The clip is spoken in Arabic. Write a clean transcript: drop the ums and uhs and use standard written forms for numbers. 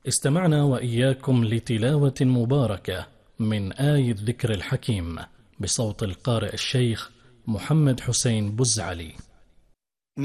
استمعنا وإياكم لتلاوة مباركة من آي الذكر الحكيم بصوت القارئ الشيخ محمد حسين بزعلي.